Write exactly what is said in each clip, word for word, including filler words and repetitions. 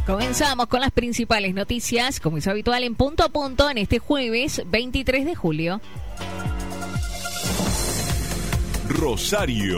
Comenzamos con las principales noticias, como es habitual, en punto a punto en este jueves veintitrés de julio. Rosario.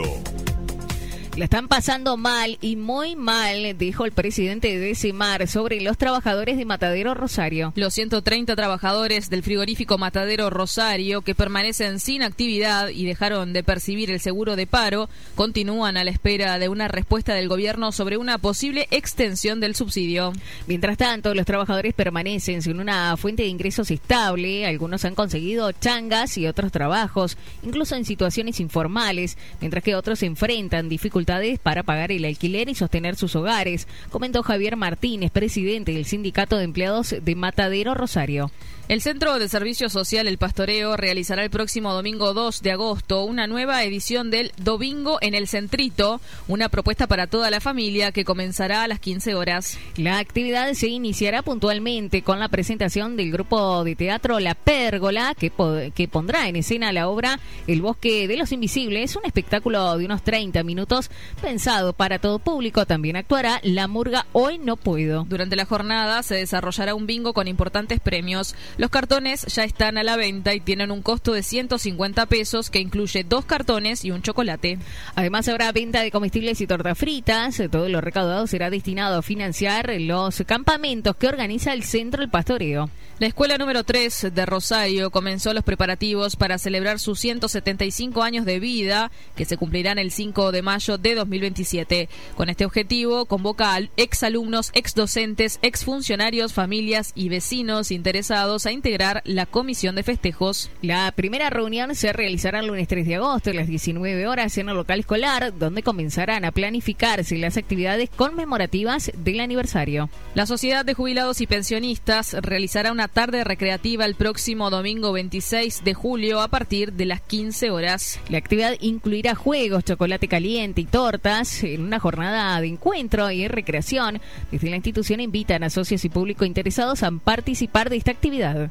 La están pasando mal y muy mal, dijo el presidente de Decimar sobre los trabajadores de Matadero Rosario. Los ciento treinta trabajadores del frigorífico Matadero Rosario, que permanecen sin actividad y dejaron de percibir el seguro de paro, continúan a la espera de una respuesta del gobierno sobre una posible extensión del subsidio. Mientras tanto, los trabajadores permanecen sin una fuente de ingresos estable. Algunos han conseguido changas y otros trabajos, incluso en situaciones informales, mientras que otros se enfrentan dificultades para pagar el alquiler y sostener sus hogares, comentó Javier Martínez, presidente del Sindicato de Empleados de Matadero Rosario. El Centro de Servicio Social El Pastoreo realizará el próximo domingo dos de agosto una nueva edición del Domingo en el Centrito, una propuesta para toda la familia que comenzará a las quince horas. La actividad se iniciará puntualmente con la presentación del grupo de teatro La Pérgola, que, po- que pondrá en escena la obra El Bosque de los Invisibles, un espectáculo de unos treinta minutos pensado para todo público. También actuará La Murga Hoy No Puedo. Durante la jornada se desarrollará un bingo con importantes premios. Los cartones ya están a la venta y tienen un costo de ciento cincuenta pesos que incluye dos cartones y un chocolate. Además habrá venta de comestibles y tortas fritas. Todo lo recaudado será destinado a financiar los campamentos que organiza el Centro El Pastoreo. La escuela número tres de Rosario comenzó los preparativos para celebrar sus ciento setenta y cinco años de vida, que se cumplirán el cinco de mayo de dos mil veintisiete. Con este objetivo, convoca a exalumnos, exdocentes, exfuncionarios, familias y vecinos interesados a integrar la comisión de festejos. La primera reunión se realizará el lunes tres de agosto a las diecinueve horas en el local escolar, donde comenzarán a planificarse las actividades conmemorativas del aniversario. La Sociedad de Jubilados y Pensionistas realizará una tarde recreativa el próximo domingo veintiséis de julio a partir de las quince horas. La actividad incluirá juegos, chocolate caliente y tortas en una jornada de encuentro y recreación. Desde la institución invitan a socios y público interesados a participar de esta actividad.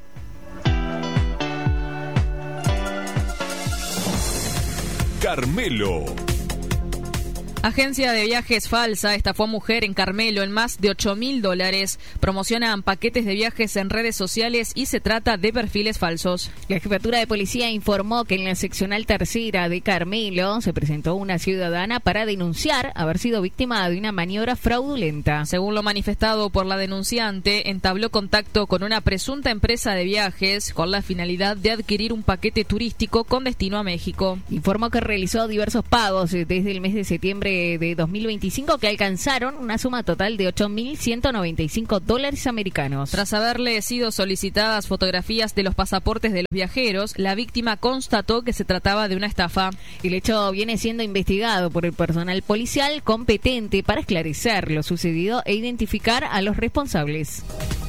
Carmelo. Agencia de viajes falsa estafó a mujer en Carmelo en más de ocho mil dólares. Promocionan paquetes de viajes en redes sociales y se trata de perfiles falsos. La jefatura de policía informó que en la seccional tercera de Carmelo se presentó una ciudadana para denunciar haber sido víctima de una maniobra fraudulenta. Según lo manifestado por la denunciante, entabló contacto con una presunta empresa de viajes con la finalidad de adquirir un paquete turístico con destino a México. Informó que realizó diversos pagos desde el mes de septiembre de dos mil veinticinco que alcanzaron una suma total de ocho mil ciento noventa y cinco dólares americanos. Tras haberle sido solicitadas fotografías de los pasaportes de los viajeros, la víctima constató que se trataba de una estafa. El hecho viene siendo investigado por el personal policial competente para esclarecer lo sucedido e identificar a los responsables.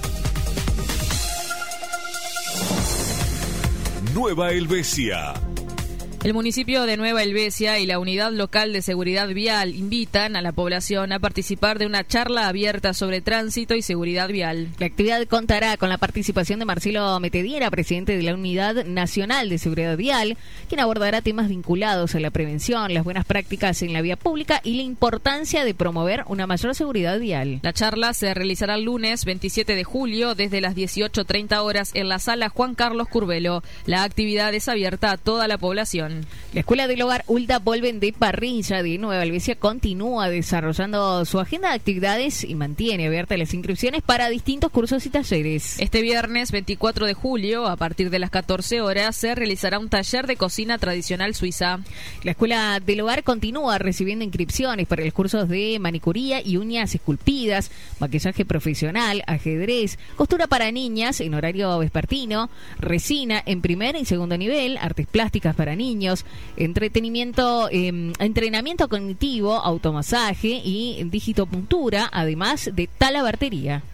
Nueva Helvecia. El municipio de Nueva Helvecia y la Unidad Local de Seguridad Vial invitan a la población a participar de una charla abierta sobre tránsito y seguridad vial. La actividad contará con la participación de Marcelo Metediera, presidente de la Unidad Nacional de Seguridad Vial, quien abordará temas vinculados a la prevención, las buenas prácticas en la vía pública y la importancia de promover una mayor seguridad vial. La charla se realizará el lunes veintisiete de julio desde las dieciocho treinta horas en la sala Juan Carlos Curvelo. La actividad es abierta a toda la población. La Escuela del Hogar Ulda Volven de Parrilla de Nueva Helvecia continúa desarrollando su agenda de actividades y mantiene abiertas las inscripciones para distintos cursos y talleres. Este viernes veinticuatro de julio, a partir de las catorce horas, se realizará un taller de cocina tradicional suiza. La Escuela del Hogar continúa recibiendo inscripciones para los cursos de manicuría y uñas esculpidas, maquillaje profesional, ajedrez, costura para niñas en horario vespertino, resina en primer y segundo nivel, artes plásticas para niños, entretenimiento, eh, entrenamiento cognitivo, automasaje y digitopuntura, además de talabartería.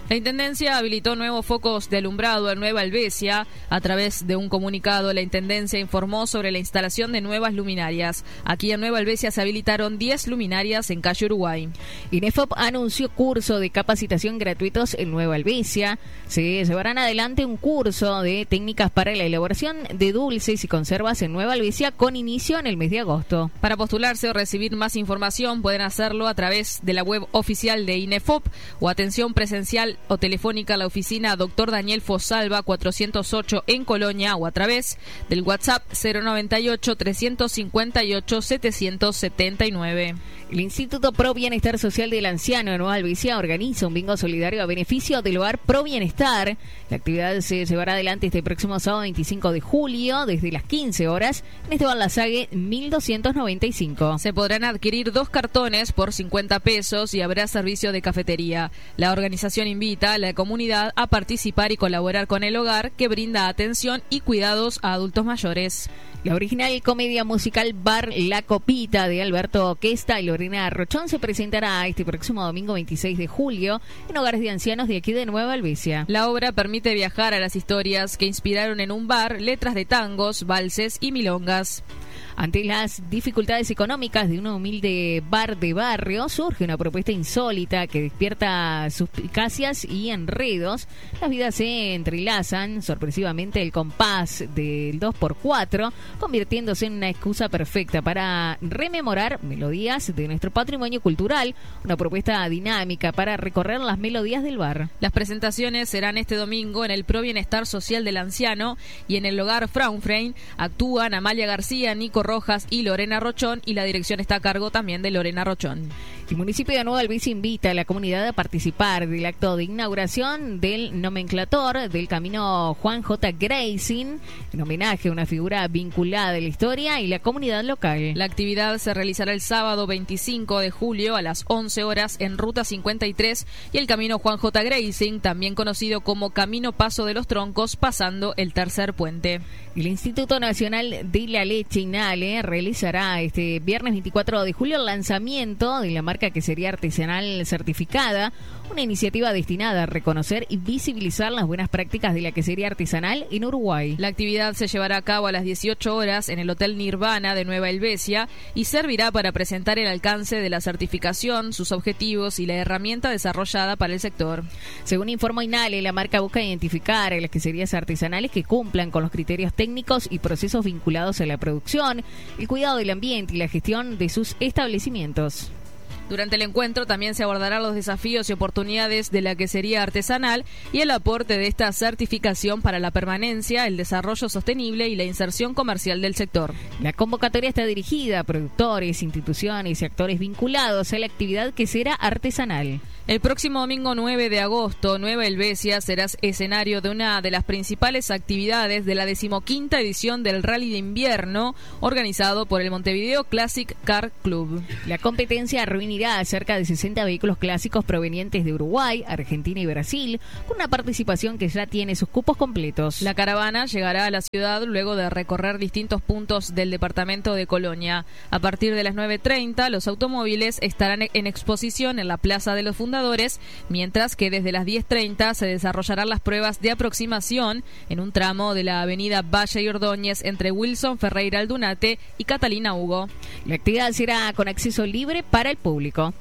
La Intendencia habilitó nuevos focos de alumbrado en Nueva Helvecia. A través de un comunicado, la Intendencia informó sobre la instalación de nuevas luminarias. Aquí en Nueva Helvecia se habilitaron diez luminarias en calle Uruguay. INEFOP anunció curso de capacitación gratuitos en Nueva Helvecia. Se llevarán adelante un curso de técnicas para la elaboración de dulces y conservas en Nueva Helvecia con inicio en el mes de agosto. Para postularse o recibir más información pueden hacerlo a través de la web oficial de INEFOP o atención presencial o telefónica a la oficina Doctor Daniel Fosalva cuatrocientos ocho en Colonia o a través del WhatsApp cero noventa y ocho, trescientos cincuenta y ocho, setecientos setenta y nueve. El Instituto Pro Bienestar Social del Anciano de Nueva Helvecia organiza un bingo solidario a beneficio del hogar Pro Bienestar. La actividad se llevará adelante este próximo sábado veinticinco de julio desde las quince horas en Esteban Lasague mil doscientos noventa y cinco. Se podrán adquirir dos cartones por cincuenta pesos y habrá servicio de cafetería. La organización invita a la comunidad a participar y colaborar con el hogar que brinda atención y cuidados a adultos mayores. La original comedia musical Bar La Copita de Alberto Questa y Lorena Rochón se presentará este próximo domingo veintiséis de julio en hogares de ancianos de aquí de Nueva Helvecia. La obra permite viajar a las historias que inspiraron en un bar letras de tangos, valses y milongas. Ante las dificultades económicas de un humilde bar de barrio, surge una propuesta insólita que despierta suspicacias y enredos. Las vidas se entrelazan, sorpresivamente el compás del dos por cuatro, convirtiéndose en una excusa perfecta para rememorar melodías de nuestro patrimonio cultural, una propuesta dinámica para recorrer las melodías del bar. Las presentaciones serán este domingo en el Pro Bienestar Social del Anciano y en el hogar Fraunfrein. Actúan Amalia García, Nico Rojas y Lorena Rochón, y la dirección está a cargo también de Lorena Rochón. El municipio de Nueva Helvecia invita a la comunidad a participar del acto de inauguración del nomenclator del camino Juan J. Gracing, en homenaje a una figura vinculada a la historia y la comunidad local. La actividad se realizará el sábado veinticinco de julio a las once horas en Ruta cincuenta y tres y el camino Juan J. Gracing, también conocido como Camino Paso de los Troncos, pasando el tercer puente. El Instituto Nacional de la Leche INALE realizará este viernes veinticuatro de julio el lanzamiento de la marca Quesería Artesanal Certificada, una iniciativa destinada a reconocer y visibilizar las buenas prácticas de la quesería artesanal en Uruguay. La actividad se llevará a cabo a las dieciocho horas en el Hotel Nirvana de Nueva Helvecia y servirá para presentar el alcance de la certificación, sus objetivos y la herramienta desarrollada para el sector. Según informó INALE, la marca busca identificar a las queserías artesanales que cumplan con los criterios técnicos y procesos vinculados a la producción, el cuidado del ambiente y la gestión de sus establecimientos. Durante el encuentro también se abordarán los desafíos y oportunidades de la quesería artesanal y el aporte de esta certificación para la permanencia, el desarrollo sostenible y la inserción comercial del sector. La convocatoria está dirigida a productores, instituciones y actores vinculados a la actividad quesera artesanal. El próximo domingo nueve de agosto, Nueva Helvecia será escenario de una de las principales actividades de la decimoquinta edición del Rally de Invierno, organizado por el Montevideo Classic Car Club. La competencia reunirá a cerca de sesenta vehículos clásicos provenientes de Uruguay, Argentina y Brasil, con una participación que ya tiene sus cupos completos. La caravana llegará a la ciudad luego de recorrer distintos puntos del departamento de Colonia. A partir de las nueve treinta, los automóviles estarán en exposición en la Plaza de los Fundadores, mientras que desde las diez treinta se desarrollarán las pruebas de aproximación en un tramo de la avenida Valle y Ordóñez entre Wilson Ferreira Aldunate y Catalina Hugo. La actividad será con acceso libre para el público.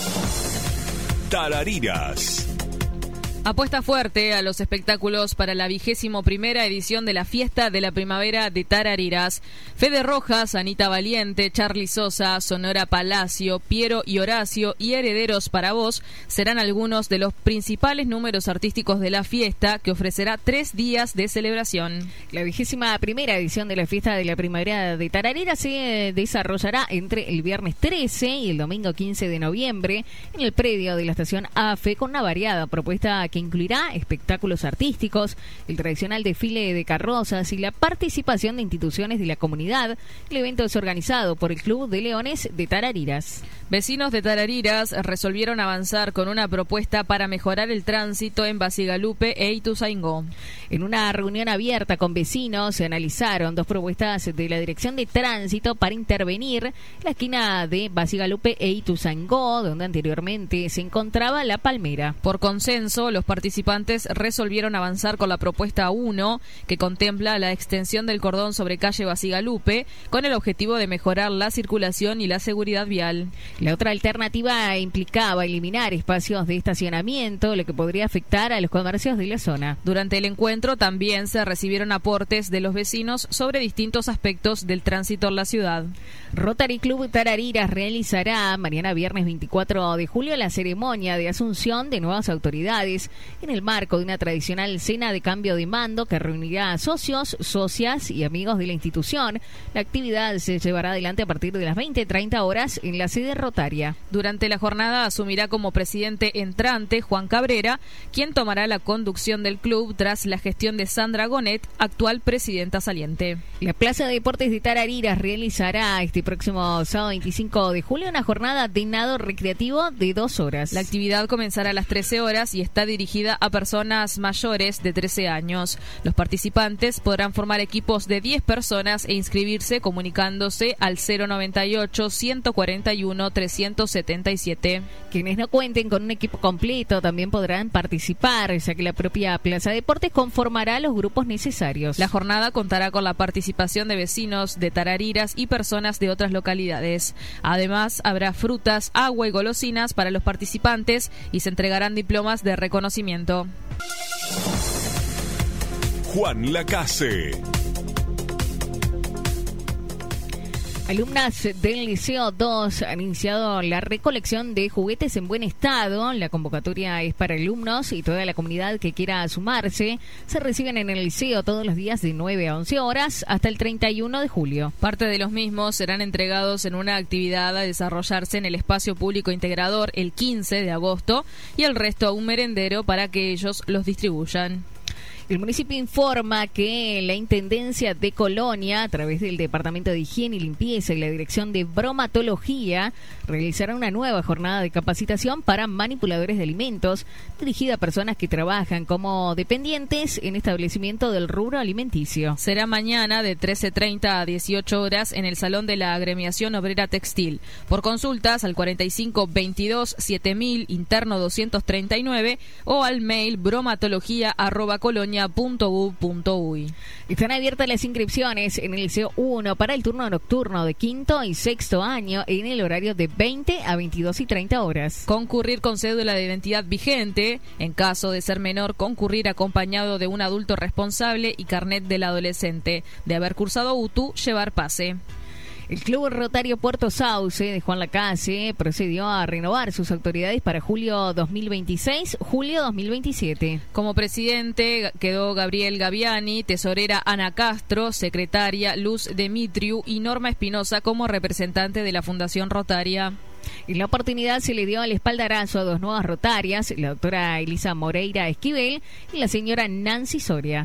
Tarariras. Apuesta fuerte a los espectáculos para la vigésimo primera edición de la Fiesta de la Primavera de Tarariras. Fede Rojas, Anita Valiente, Charly Sosa, Sonora Palacio, Piero y Horacio y Herederos para Vos serán algunos de los principales números artísticos de la fiesta, que ofrecerá tres días de celebración. La vigésima primera edición de la Fiesta de la Primavera de Tarariras se desarrollará entre el viernes trece y el domingo quince de noviembre en el predio de la estación A F E, con una variada propuesta que incluirá espectáculos artísticos, el tradicional desfile de carrozas y la participación de instituciones de la comunidad. El evento es organizado por el Club de Leones de Tarariras. Vecinos de Tarariras resolvieron avanzar con una propuesta para mejorar el tránsito en Basigalupe e Ituzaingó. En una reunión abierta con vecinos se analizaron dos propuestas de la Dirección de Tránsito para intervenir la esquina de Basigalupe e Ituzaingó, donde anteriormente se encontraba La Palmera. Por consenso, los los participantes resolvieron avanzar con la propuesta uno, que contempla la extensión del cordón sobre calle Basigalupe, con el objetivo de mejorar la circulación y la seguridad vial. La otra alternativa implicaba eliminar espacios de estacionamiento, lo que podría afectar a los comercios de la zona. Durante el encuentro también se recibieron aportes de los vecinos sobre distintos aspectos del tránsito en la ciudad. Rotary Club Tarariras realizará mañana viernes veinticuatro de julio la ceremonia de asunción de nuevas autoridades en el marco de una tradicional cena de cambio de mando que reunirá a socios, socias y amigos de la institución. La actividad se llevará adelante a partir de las veinte treinta horas en la sede rotaria. Durante la jornada asumirá como presidente entrante Juan Cabrera, quien tomará la conducción del club tras la gestión de Sandra Gonet, actual presidenta saliente. La Plaza de Deportes de Tarariras realizará este próximo sábado veinticinco de julio una jornada de nado recreativo de dos horas. La actividad comenzará a las trece horas y está dirigida a personas mayores de trece años. Los participantes podrán formar equipos de diez personas e inscribirse comunicándose al cero noventa y ocho, ciento cuarenta y uno, trescientos setenta y siete. Quienes no cuenten con un equipo completo también podrán participar, ya que la propia Plaza de Deportes conformará los grupos necesarios. La jornada contará con la participación de vecinos de Tarariras y personas de otras localidades. Además, habrá frutas, agua y golosinas para los participantes y se entregarán diplomas de reconocimiento. Juan Lacase. Alumnas del Liceo dos han iniciado la recolección de juguetes en buen estado. La convocatoria es para alumnos y toda la comunidad que quiera sumarse. Se reciben en el liceo todos los días de nueve a once horas hasta el treinta y uno de julio. Parte de los mismos serán entregados en una actividad a desarrollarse en el espacio público integrador el quince de agosto y el resto a un merendero para que ellos los distribuyan. El municipio informa que la Intendencia de Colonia, a través del Departamento de Higiene y Limpieza y la Dirección de Bromatología, realizará una nueva jornada de capacitación para manipuladores de alimentos, dirigida a personas que trabajan como dependientes en establecimiento del rubro alimenticio. Será mañana de trece treinta a dieciocho horas en el Salón de la Agremiación Obrera Textil. Por consultas al cuarenta y cinco veintidós siete mil, interno doscientos treinta y nueve, o al mail bromatología arroba colonia punto u punto uy. Están abiertas las inscripciones en el Liceo uno para el turno nocturno de quinto y sexto año en el horario de veinte a veintidós y treinta horas. Concurrir con cédula de identidad vigente. En caso de ser menor, concurrir acompañado de un adulto responsable y carnet del adolescente. De haber cursado U T U, llevar pase. El Club Rotario Puerto Sauce de Juan Lacase procedió a renovar sus autoridades para julio dos mil veintiséis, julio dos mil veintisiete. Como presidente quedó Gabriel Gaviani, tesorera Ana Castro, secretaria Luz Demitriu y Norma Espinosa como representante de la Fundación Rotaria. En la oportunidad se le dio el espaldarazo a dos nuevas rotarias, la doctora Elisa Moreira Esquivel y la señora Nancy Soria.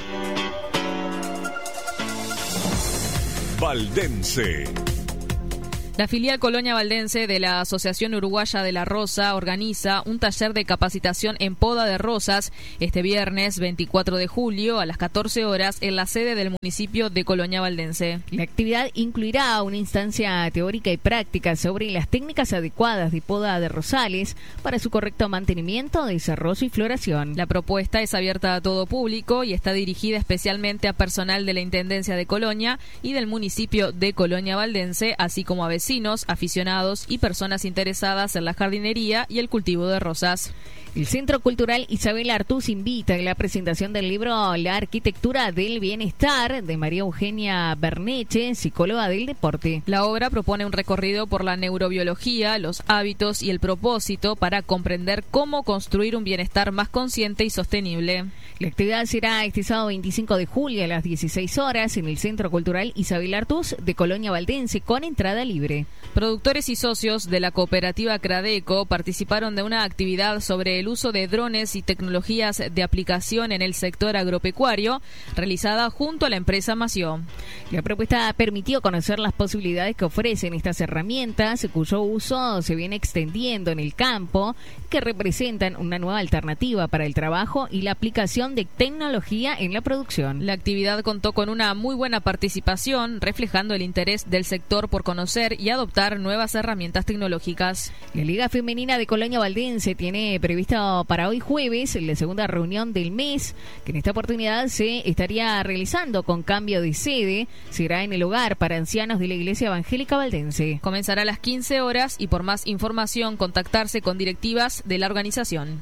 Valdense. La filial Colonia Valdense de la Asociación Uruguaya de la Rosa organiza un taller de capacitación en poda de rosas este viernes veinticuatro de julio a las catorce horas en la sede del municipio de Colonia Valdense. La actividad incluirá una instancia teórica y práctica sobre las técnicas adecuadas de poda de rosales para su correcto mantenimiento, desarrollo y floración. La propuesta es abierta a todo público y está dirigida especialmente a personal de la Intendencia de Colonia y del municipio de Colonia Valdense, así como a vecinos, aficionados y personas interesadas en la jardinería y el cultivo de rosas. El Centro Cultural Isabel Artús invita a la presentación del libro La Arquitectura del Bienestar de María Eugenia Berneche, psicóloga del deporte. La obra propone un recorrido por la neurobiología, los hábitos y el propósito para comprender cómo construir un bienestar más consciente y sostenible. La actividad será este sábado veinticinco de julio a las dieciséis horas en el Centro Cultural Isabel Artús de Colonia Valdense con entrada libre. Productores y socios de la cooperativa Cradeco participaron de una actividad sobre el uso de drones y tecnologías de aplicación en el sector agropecuario, realizada junto a la empresa Mació. La propuesta permitió conocer las posibilidades que ofrecen estas herramientas, cuyo uso se viene extendiendo en el campo, que representan una nueva alternativa para el trabajo y la aplicación de tecnología en la producción. La actividad contó con una muy buena participación, reflejando el interés del sector por conocer y adoptar nuevas herramientas tecnológicas. La Liga Femenina de Colonia Valdense tiene previsto previsto para hoy jueves, la segunda reunión del mes, que en esta oportunidad se estaría realizando con cambio de sede. Será en el hogar para ancianos de la Iglesia Evangélica Valdense. Comenzará a las quince horas y por más información contactarse con directivas de la organización.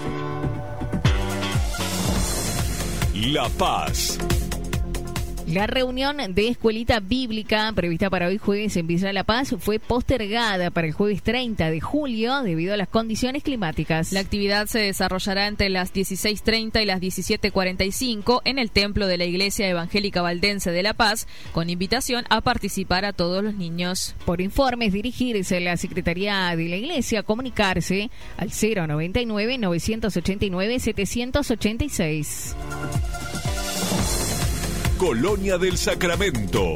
La Paz. La reunión de Escuelita Bíblica prevista para hoy jueves en Villa La Paz fue postergada para el jueves treinta de julio debido a las condiciones climáticas. La actividad se desarrollará entre las dieciséis treinta y las diecisiete cuarenta y cinco en el templo de la Iglesia Evangélica Valdense de La Paz, con invitación a participar a todos los niños. Por informes, dirigirse a la Secretaría de la Iglesia, comunicarse al cero noventa y nueve, novecientos ochenta y nueve, setecientos ochenta y seis. Colonia del Sacramento.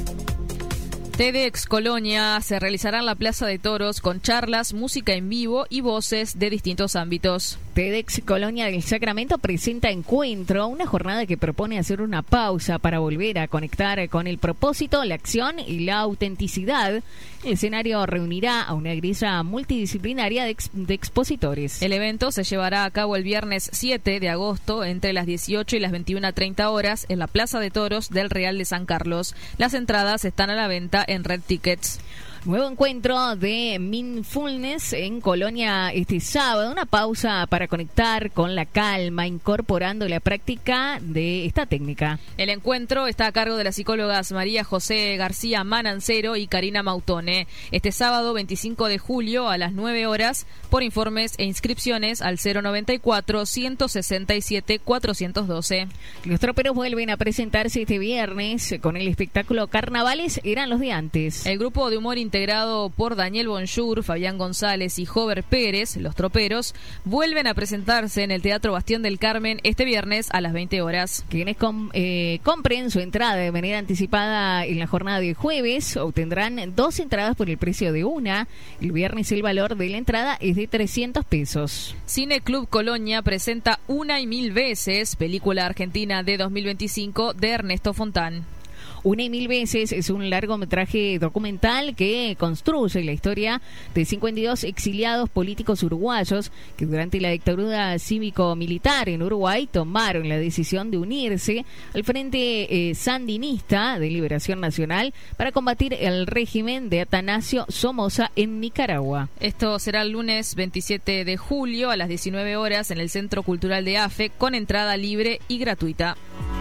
TEDx Colonia se realizará en la Plaza de Toros con charlas, música en vivo y voces de distintos ámbitos. TEDx Colonia del Sacramento presenta Encuentro, una jornada que propone hacer una pausa para volver a conectar con el propósito, la acción y la autenticidad. El escenario reunirá a una grilla multidisciplinaria de, ex- de expositores. El evento se llevará a cabo el viernes siete de agosto entre las dieciocho y las veintiuna treinta horas en la Plaza de Toros del Real de San Carlos. Las entradas están a la venta en Red Tickets. Nuevo encuentro de Mindfulness en Colonia este sábado. Una pausa para conectar con la calma, incorporando la práctica de esta técnica. El encuentro está a cargo de las psicólogas María José García Manancero y Karina Mautone. Este sábado veinticinco de julio a las nueve horas, por informes e inscripciones al cero noventa y cuatro, ciento sesenta y siete, cuatrocientos doce. Los troperos vuelven a presentarse este viernes con el espectáculo Carnavales eran los de antes. El grupo de humor integrado por Daniel Bonjour, Fabián González y Jover Pérez, Los Troperos, vuelven a presentarse en el Teatro Bastión del Carmen este viernes a las veinte horas. Quienes com- eh, compren su entrada de manera anticipada en la jornada de jueves obtendrán dos entradas por el precio de una. El viernes el valor de la entrada es de trescientos pesos. Cine Club Colonia presenta Una y Mil Veces, película argentina de dos mil veinticinco de Ernesto Fontán. Una y mil veces es un largometraje documental que construye la historia de cincuenta y dos exiliados políticos uruguayos que durante la dictadura cívico-militar en Uruguay tomaron la decisión de unirse al Frente eh, Sandinista de Liberación Nacional para combatir el régimen de Atanasio Somoza en Nicaragua. Esto será el lunes veintisiete de julio a las diecinueve horas en el Centro Cultural de AFE con entrada libre y gratuita.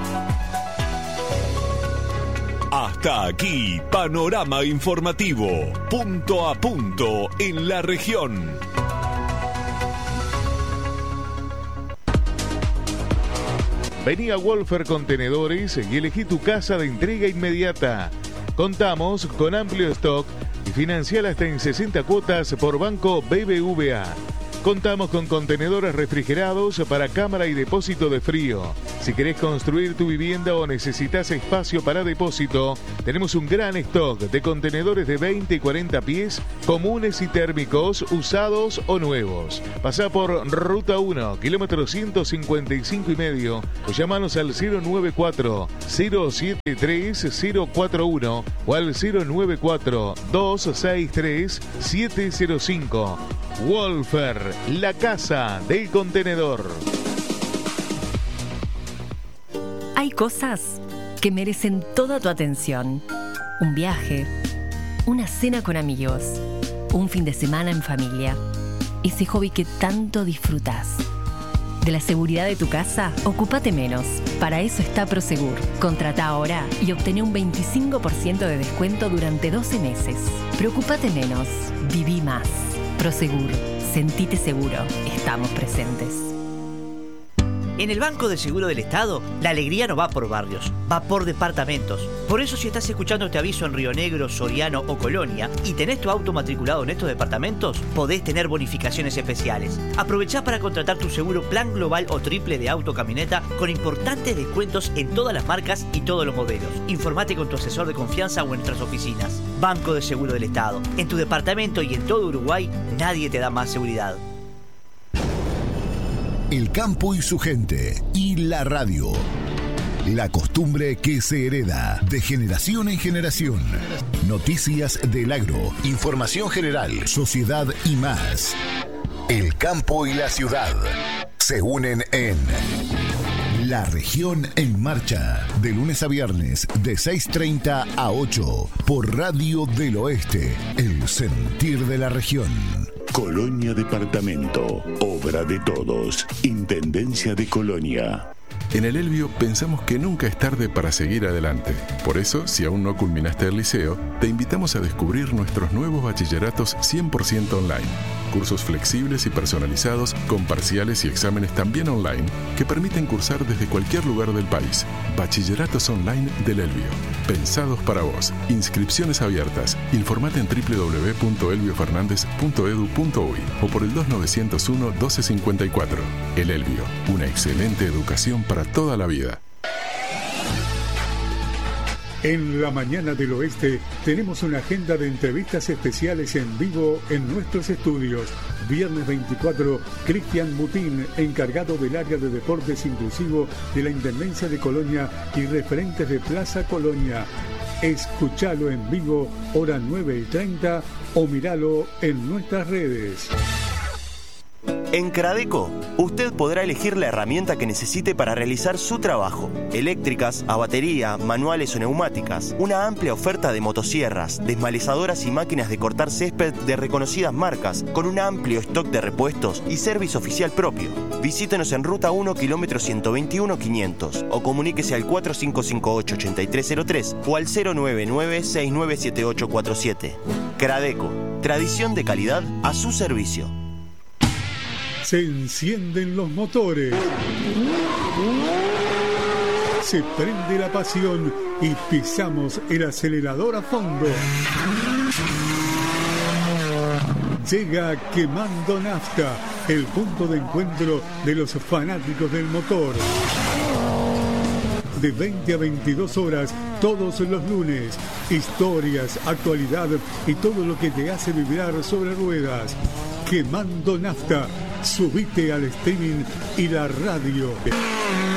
Hasta aquí, panorama informativo, punto a punto en la región. Vení a Wolfer Contenedores y elegí tu casa de entrega inmediata. Contamos con amplio stock y financiar hasta en sesenta cuotas por Banco B B V A. Contamos con contenedores refrigerados para cámara y depósito de frío. Si querés construir tu vivienda o necesitas espacio para depósito, tenemos un gran stock de contenedores de veinte y cuarenta pies, comunes y térmicos, usados o nuevos. Pasá por Ruta uno, kilómetro ciento cincuenta y cinco y medio, o llamanos al cero nueve cuatro, cero siete tres, cero cuatro uno o al cero nueve cuatro, dos seis tres, siete cero cinco. Wolfer, la casa del contenedor. Hay cosas que merecen toda tu atención. Un viaje, una cena con amigos, un fin de semana en familia. Ese hobby que tanto disfrutas. De la seguridad de tu casa, ocúpate menos. Para eso está Prosegur. Contrata ahora y obtené un veinticinco por ciento de descuento durante doce meses. Preocúpate menos. Viví más. Prosegur. Sentite seguro. Estamos presentes. En el Banco de Seguro del Estado, la alegría no va por barrios, va por departamentos. Por eso, si estás escuchando este aviso en Río Negro, Soriano o Colonia y tenés tu auto matriculado en estos departamentos, podés tener bonificaciones especiales. Aprovechá para contratar tu seguro plan global o triple de auto camioneta con importantes descuentos en todas las marcas y todos los modelos. Informate con tu asesor de confianza o en nuestras oficinas. Banco de Seguro del Estado. En tu departamento y en todo Uruguay, nadie te da más seguridad. El campo y su gente y la radio. La costumbre que se hereda de generación en generación. Noticias del agro, información general, sociedad y más. El campo y la ciudad se unen en La Región en Marcha, de lunes a viernes de seis treinta a ocho por Radio del Oeste, el sentir de la región. Colonia Departamento, obra de todos, Intendencia de Colonia. En el Elbio pensamos que nunca es tarde para seguir adelante. Por eso, si aún no culminaste el liceo, te invitamos a descubrir nuestros nuevos bachilleratos cien por ciento online. Cursos flexibles y personalizados, con parciales y exámenes también online, que permiten cursar desde cualquier lugar del país. Bachilleratos online del Elbio. Pensados para vos. Inscripciones abiertas. Informate en doble u doble u doble u punto elbio fernández punto edu punto uy o por el dos nueve cero uno, doce cincuenta y cuatro. El Elbio. Una excelente educación para toda la vida. En la Mañana del Oeste tenemos una agenda de entrevistas especiales en vivo en nuestros estudios. Viernes veinticuatro, Cristian Mutín, encargado del área de deportes inclusivo de la Intendencia de Colonia y referentes de Plaza Colonia. Escuchalo en vivo, hora nueve y treinta, o míralo en nuestras redes. En Cradeco, usted podrá elegir la herramienta que necesite para realizar su trabajo. Eléctricas, a batería, manuales o neumáticas. Una amplia oferta de motosierras, desmalezadoras y máquinas de cortar césped de reconocidas marcas, con un amplio stock de repuestos y servicio oficial propio. Visítenos en Ruta uno, kilómetro ciento veintiuno, quinientos, o comuníquese al cuatro cinco cinco ocho, ocho tres cero tres o al cero nueve nueve, seis nueve siete ocho cuatro siete. Cradeco, tradición de calidad a su servicio. Se encienden los motores, se prende la pasión y pisamos el acelerador a fondo. Llega Quemando Nafta, el punto de encuentro de los fanáticos del motor. De veinte a veintidós horas, todos los lunes. Historias, actualidad y todo lo que te hace vibrar sobre ruedas. Quemando Nafta. Subite al streaming y la radio.